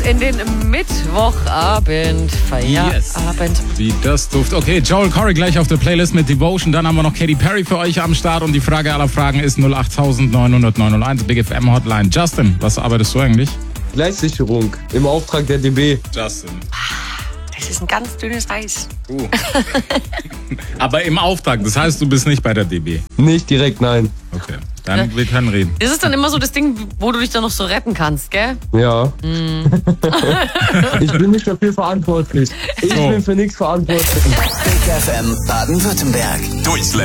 in den Mittwochabend. Feierabend. Yes. Wie das duft. Okay, Joel Corey gleich auf der Playlist mit Devotion. Dann haben wir noch Katy Perry für euch am Start. Und die Frage aller Fragen ist 08900 Big FM Hotline. Justin, was arbeitest du eigentlich? Gleichsicherung im Auftrag der DB. Justin. Das ist ein ganz dünnes Eis. Aber im Auftrag, das heißt, du bist nicht bei der DB. Nicht direkt, nein. Okay, dann wir können reden. Das ist dann immer so das Ding, wo du dich dann noch so retten kannst, gell? Ja. Ich bin nicht dafür verantwortlich. Ich bin für nichts verantwortlich. Big FM Baden-Württemberg. Durchslänger.